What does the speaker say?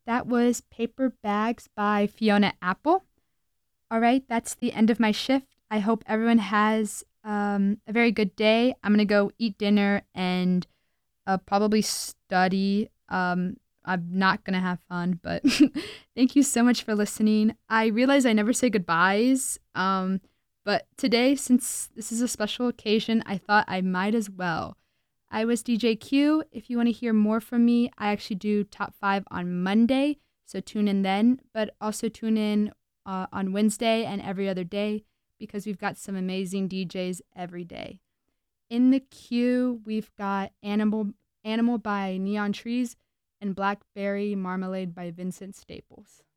That was Paper Bags by Fiona Apple. All right, that's the end of my shift. I hope everyone has a very good day. I'm going to go eat dinner and probably study. I'm not going to have fun, but thank you so much for listening. I realize I never say goodbyes, but today, since this is a special occasion, I thought I might as well. I was DJ Q. If you want to hear more from me, I actually do top five on Monday, so tune in then, but also tune in on Wednesday and every other day because we've got some amazing DJs every day. In the queue, we've got Animal by Neon Trees and Blackberry Marmalade by Vincent Staples.